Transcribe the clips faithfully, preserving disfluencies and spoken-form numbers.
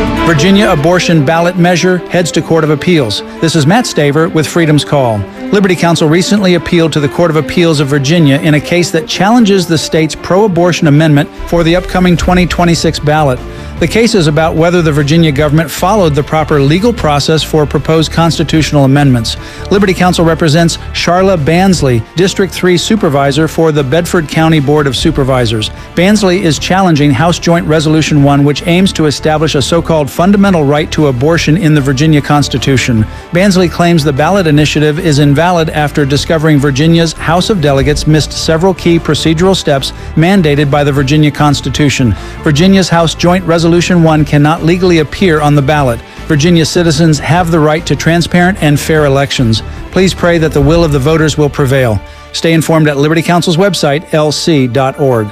Virginia abortion ballot measure heads to Court of Appeals. This is Matt Staver with Freedom's Call. Liberty Counsel recently appealed to the Court of Appeals of Virginia in a case that challenges the state's pro-abortion amendment for the upcoming twenty twenty-six ballot. The case is about whether the Virginia government followed the proper legal process for proposed constitutional amendments. Liberty Counsel represents Charla Bansley, District three Supervisor for the Bedford County Board of Supervisors. Bansley is challenging House Joint Resolution one, which aims to establish a so-called fundamental right to abortion in the Virginia Constitution. Bansley claims the ballot initiative is invalid after discovering Virginia's House of Delegates missed several key procedural steps mandated by the Virginia Constitution. Virginia's House Joint Resolution one cannot legally appear on the ballot. Virginia citizens have the right to transparent and fair elections. Please pray that the will of the voters will prevail. Stay informed at Liberty Counsel's website, L C dot org.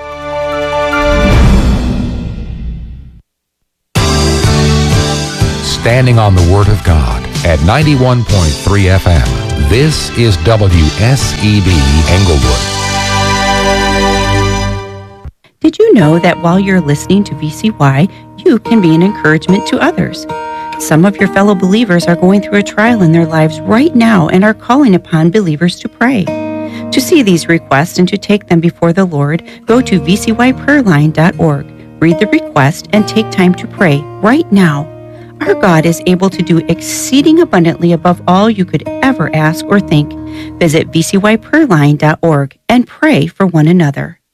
Standing on the Word of God at ninety-one point three F M. This is W S E B Englewood. Did you know that while you're listening to V C Y, you can be an encouragement to others? Some of your fellow believers are going through a trial in their lives right now and are calling upon believers to pray. To see these requests and to take them before the Lord, go to V C Y prayer line dot org. Read the request and take time to pray right now. Our God is able to do exceeding abundantly above all you could ever ask or think. Visit V C Y prayer line dot org and pray for one another.